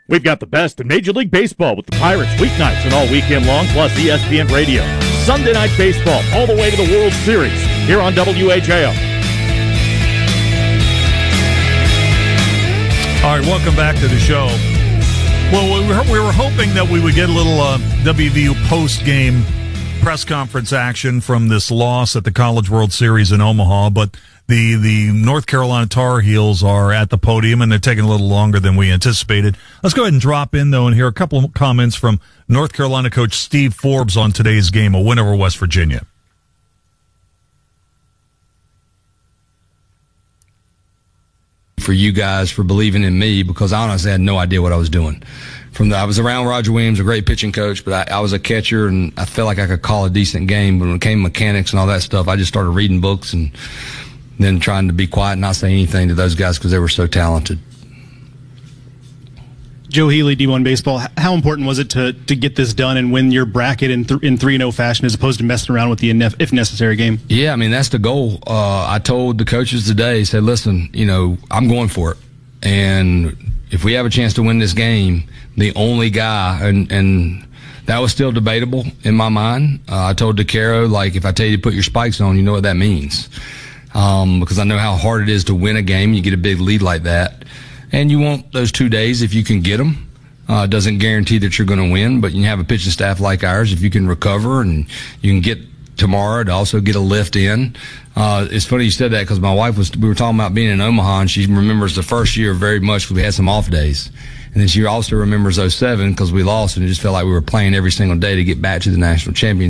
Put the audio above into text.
We've got the best in Major League Baseball with the Pirates weeknights and all weekend long, plus ESPN Radio. Sunday Night Baseball all the way to the World Series here on WHIO. All right, welcome back to the show. Well, we were hoping that we would get a little WVU post-game press conference action from this loss at the College World Series in Omaha, but the North Carolina Tar Heels are at the podium, and they're taking a little longer than we anticipated. Let's go ahead and drop in, though, and hear a couple of comments from North Carolina coach Steve Forbes on today's game, a win over West Virginia. For you guys for believing in me, because I honestly had no idea what I was doing. I was around Roger Williams, a great pitching coach, but I was a catcher, and I felt like I could call a decent game. But when it came to mechanics and all that stuff, I just started reading books and then trying to be quiet and not say anything to those guys because they were so talented. Joe Healy, D1 Baseball, how important was it to get this done and win your bracket in 3-0 fashion as opposed to messing around with the if necessary game? Yeah, I mean, that's the goal. I told the coaches today, said, listen, I'm going for it. And if we have a chance to win this game, the only guy, and that was still debatable in my mind. I told DeCaro, if I tell you to put your spikes on, you know what that means. Because I know how hard it is to win a game. You get a big lead like that. And you want those 2 days if you can get them. It doesn't guarantee that you're going to win, but you have a pitching staff like ours. If you can recover and you can get tomorrow to also get a lift in. It's funny you said that because my wife we were talking about being in Omaha, and she remembers the first year very much because we had some off days. And then she also remembers 07 because we lost, and it just felt like we were playing every single day to get back to the national championship.